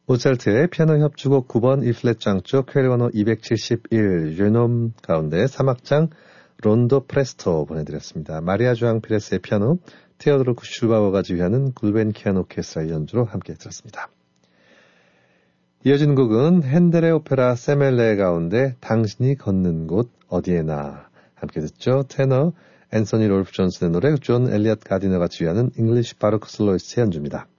모차르트의 피아노 협주곡 9번 E플랫 장조 퀘르번호 271 르놈 가운데 3악장 론도 프레스토 보내드렸습니다. 마리아 주앙 피레스의 피아노, 테오도르 슈바버가 지휘하는 굴벤키안 오케스트라의 연주로 함께 들었습니다. 이어진 곡은 핸델의 오페라 세멜레 가운데 당신이 걷는 곳 어디에나 함께 듣죠. 테너 앤서니 롤프 존슨의 노래, 존 엘리엇 가디너가 지휘하는 잉글리시 바로크 슬로이스트의 연주입니다.